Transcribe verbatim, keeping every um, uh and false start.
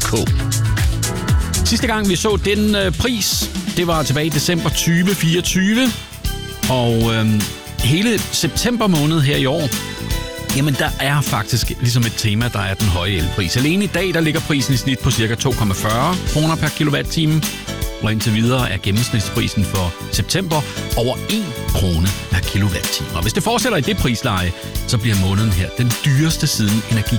k. Sidste gang vi så den øh, pris, det var tilbage i december tyve fireogtyve, og øh, hele september måned her i år, jamen der er faktisk ligesom et tema, der er den høje elpris. Alene i dag, der ligger prisen i snit på ca. to komma fyrre kroner per kilowatt-time, og indtil videre er gennemsnitsprisen for september over en krone per kilowatt-time. Og hvis det fortsætter i det prisleje, så bliver måneden her den dyreste siden energi